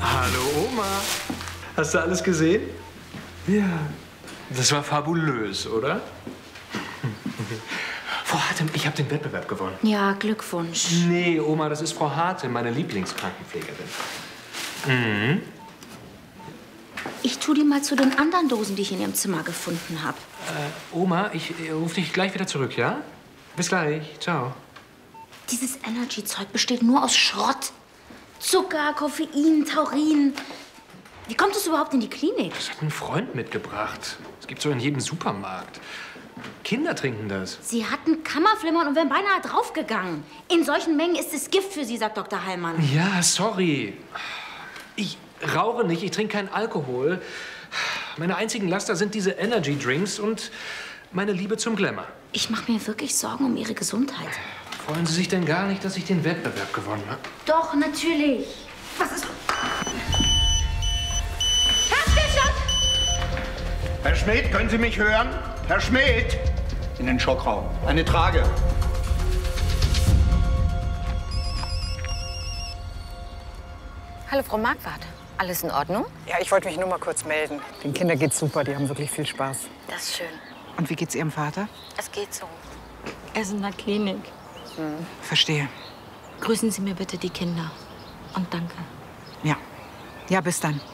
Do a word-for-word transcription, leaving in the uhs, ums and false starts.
Hallo Oma. Hast du alles gesehen? Ja. Das war fabulös, oder? Frau Hartem, ich habe den Wettbewerb gewonnen. Ja, Glückwunsch. Nee, Oma, das ist Frau Hartem, meine Lieblingskrankenpflegerin. Mhm. Ich tu die mal zu den anderen Dosen, die ich in Ihrem Zimmer gefunden habe. Äh, Oma, ich äh, rufe dich gleich wieder zurück, ja? Bis gleich. Ciao. Dieses Energy-Zeug besteht nur aus Schrott. Zucker, Koffein, Taurin. Wie kommt es überhaupt in die Klinik? Das hat ein Freund mitgebracht. Es gibt so in jedem Supermarkt. Kinder trinken das. Sie hatten Kammerflimmern und wären beinahe draufgegangen. In solchen Mengen ist es Gift für Sie, sagt Doktor Heilmann. Ja, sorry. Ich rauche nicht, ich trinke keinen Alkohol. Meine einzigen Laster sind diese Energy Drinks und meine Liebe zum Glamour. Ich mache mir wirklich Sorgen um Ihre Gesundheit. Freuen Sie sich denn gar nicht, dass ich den Wettbewerb gewonnen habe? Doch, natürlich. Was ist... Herzstillstand! Herr Schmidt, können Sie mich hören? Herr Schmidt! In den Schockraum. Eine Trage. Hallo, Frau Marquardt. Alles in Ordnung? Ja, ich wollte mich nur mal kurz melden. Den Kindern geht's super, die haben wirklich viel Spaß. Das ist schön. Und wie geht's Ihrem Vater? Es geht so. Er ist in der Klinik. Hm. Verstehe. Grüßen Sie mir bitte die Kinder. Und danke. Ja. Ja, bis dann.